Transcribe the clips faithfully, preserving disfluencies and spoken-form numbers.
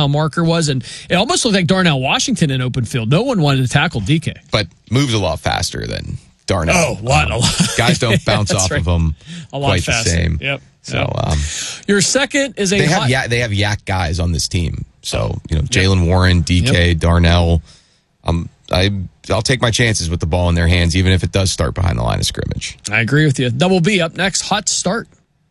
mile marker was, and it almost looked like Darnell Washington in open field. No one wanted to tackle D K. But moves a lot faster than Darnell. Oh, a lot, um, a lot. Guys don't bounce off right. of him a lot quite faster. the same. Yep. So yep. Um, your second is a they have hot- yeah, they have yak guys on this team. So you know, Jalen yep. Warren, D K, yep. Darnell. Um, I I'll take my chances with the ball in their hands, even if it does start behind the line of scrimmage. I agree with you. Double B up next. Hot start.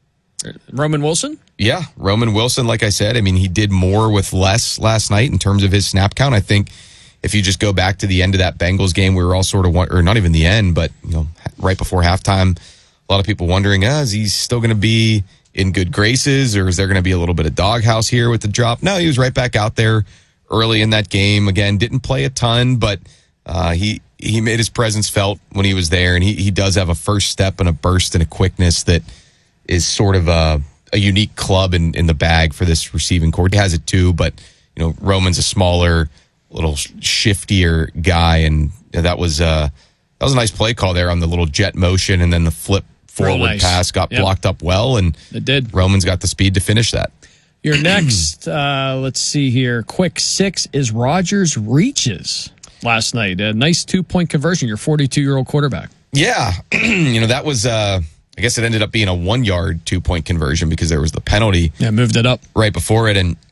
Roman Wilson? Yeah, Roman Wilson, like I said, I mean, he did more with less last night in terms of his snap count. I think if you just go back to the end of that Bengals game, we were all sort of, or not even the end, but you know, right before halftime, a lot of people wondering, ah, is he still going to be in good graces, or is there going to be a little bit of doghouse here with the drop? No, he was right back out there early in that game. Again, didn't play a ton, but uh, he he made his presence felt when he was there, and he, he does have a first step and a burst and a quickness that is sort of a, a unique club in, in the bag for this receiving corps. He has it too, but you know, Roman's a smaller, little shiftier guy, and that was uh, that was a nice play call there on the little jet motion, and then the flip forward nice. pass got yep. blocked up well, and it did. Roman's got the speed to finish that. Your next, uh, let's see here, quick six is Rodgers reaches last night. A nice two-point conversion, your forty-two-year-old quarterback. Yeah, you know, that was... Uh, I guess it ended up being a one-yard two-point conversion because there was the penalty. Yeah, moved it up. Right before it. And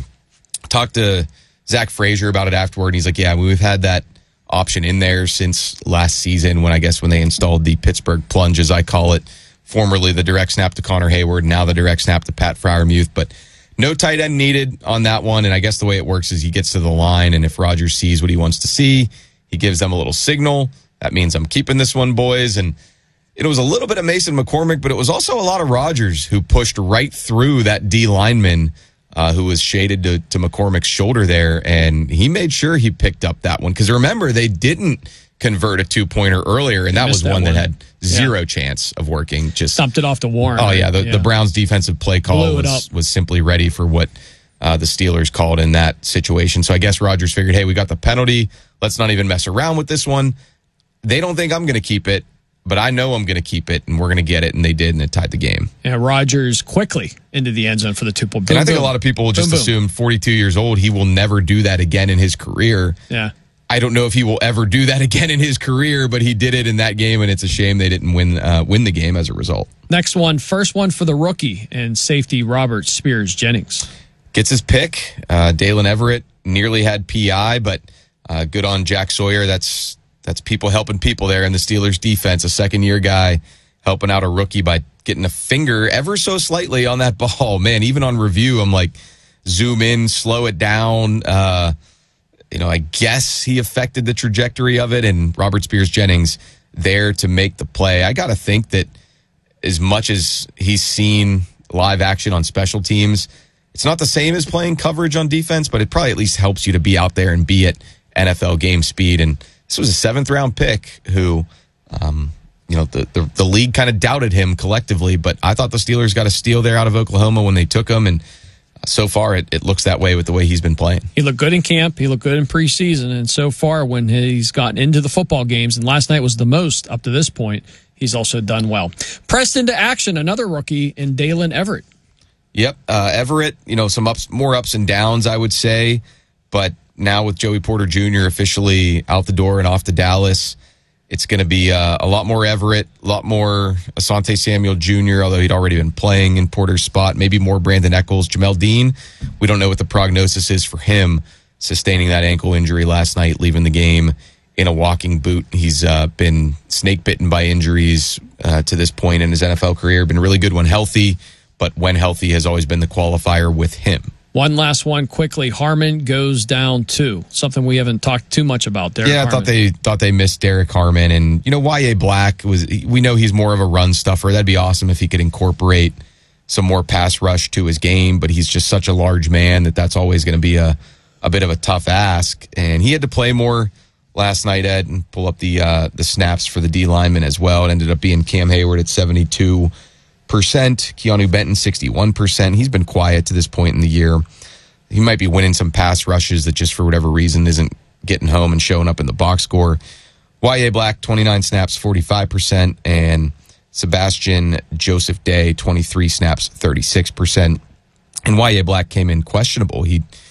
talked to Zach Frazier about it afterward. And he's like, yeah, we've had that option in there since last season when I guess when they installed the Pittsburgh plunge, as I call it, formerly the direct snap to Connor Hayward, now the direct snap to Pat Freiermuth. But no tight end needed on that one. And I guess the way it works is he gets to the line, and if Rodgers sees what he wants to see, he gives them a little signal. That means I'm keeping this one, boys. And it was a little bit of Mason McCormick, but it was also a lot of Rodgers who pushed right through that D lineman uh, who was shaded to, to McCormick's shoulder there, and he made sure he picked up that one. Because remember, they didn't convert a two-pointer earlier, and that was that one, one that had zero yeah. chance of working. Just dumped it off to Warren. Oh, yeah, the, yeah. the Browns' defensive play call was, was simply ready for what uh, the Steelers called in that situation. So I guess Rodgers figured, hey, we got the penalty. Let's not even mess around with this one. They don't think I'm going to keep it, but I know I'm going to keep it, and we're going to get it, and they did, and it tied the game. Yeah, Rodgers quickly into the end zone for the two-point. And I think boom. a lot of people just boom, assume forty-two years old, he will never do that again in his career. Yeah. I don't know if he will ever do that again in his career, but he did it in that game, and it's a shame they didn't win uh, win the game as a result. Next one, first one for the rookie and safety Robert Spears Jennings. Gets his pick. Uh, Dalen Everett nearly had P I, but uh, good on Jack Sawyer. That's that's people helping people there in the Steelers defense. A second-year guy helping out a rookie by getting a finger ever so slightly on that ball. Man, even on review, I'm like, zoom in, slow it down. Uh, you know, I guess he affected the trajectory of it, and Robert Spears Jennings there to make the play. I got to think that as much as he's seen live action on special teams, it's not the same as playing coverage on defense, but it probably at least helps you to be out there and be at N F L game speed. And this was a seventh round pick who, um, you know, the, the, the league kind of doubted him collectively, but I thought the Steelers got a steal there out of Oklahoma when they took him. And so far it, it looks that way with the way he's been playing. He looked good in camp. He looked good in preseason. And so far when he's gotten into the football games, and last night was the most up to this point, he's also done well. Pressed into action, another rookie in Dalen Everett. Yep. Uh, Everett, you know, some ups, more ups and downs, I would say. But now with Joey Porter Junior officially out the door and off to Dallas, it's going to be uh, a lot more Everett, a lot more Asante Samuel Junior, although he'd already been playing in Porter's spot. Maybe more Brandon Eccles. Jamel Dean, we don't know what the prognosis is for him, sustaining that ankle injury last night, leaving the game in a walking boot. He's uh, been snake bitten by injuries uh, to this point in his N F L career. Been really good when healthy, but when healthy has always been the qualifier with him. One last one quickly. Harmon goes down too. Something we haven't talked too much about. Derek yeah, I Harmon. thought they thought they missed Derek Harmon, and you know Y A Black was. We know he's more of a run stuffer. That'd be awesome if he could incorporate some more pass rush to his game, but he's just such a large man that that's always going to be a a bit of a tough ask. And he had to play more last night, Ed, and pull up the uh, the snaps for the D lineman as well. It ended up being Cam Hayward at seventy-two percent, Keanu Benton sixty-one percent. He's been quiet to this point in the year. He might be winning some pass rushes that just for whatever reason isn't getting home and showing up in the box score. Y A Black, twenty-nine snaps, forty-five percent, and Sebastian Joseph Day, twenty-three snaps, thirty-six percent. And Y A Black came in questionable. He